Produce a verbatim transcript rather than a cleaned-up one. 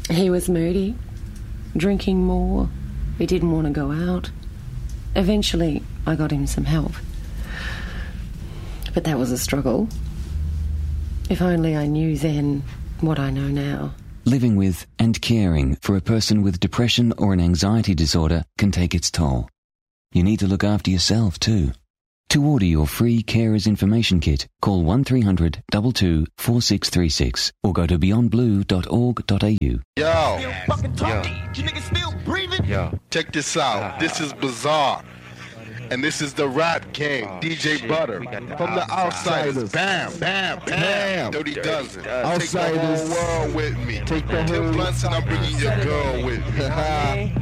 He was moody, drinking more. He didn't want to go out. Eventually, I got him some help. But that was a struggle. If only I knew then what I know now. Living with and caring for a person with depression or an anxiety disorder can take its toll. You need to look after yourself too. To order your free Carers Information Kit, call one three hundred two two four six three six or go to beyond blue dot org dot a u. Yo, Yo, yo, check this out. This is Bizarre. And this is the Rap King, Oh, D J shit. Butter. We got the From the Outsiders. Outsiders. Bam, bam, bam. Bam. Dirty Dirty Dozen. Dozen. Take the whole Outsiders. world with me. Take the Tim whole- Blunts and I'm bringing your girl with me.